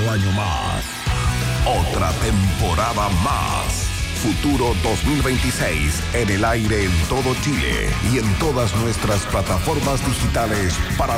año más. Otra temporada más. Futuro 2026 en el aire en todo Chile y en todas nuestras plataformas digitales para